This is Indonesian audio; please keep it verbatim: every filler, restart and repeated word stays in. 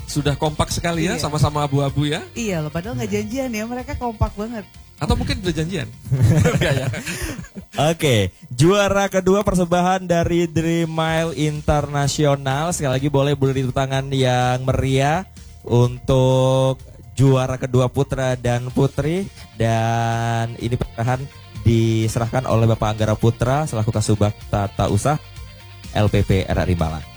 Sudah kompak sekali ya, Iya. sama-sama abu-abu ya. Iya loh, padahal nggak janjian ya, mereka kompak banget. Atau mungkin udah janjian. Enggak ya. Oke, juara kedua persembahan dari Dream Mile Internasional. Sekali lagi boleh beri tepuk tangan yang meriah untuk juara kedua putra dan putri. Dan ini persembahan diserahkan oleh Bapak Anggara Putra selaku Kasubag Tata Usaha L P P R R I Malang.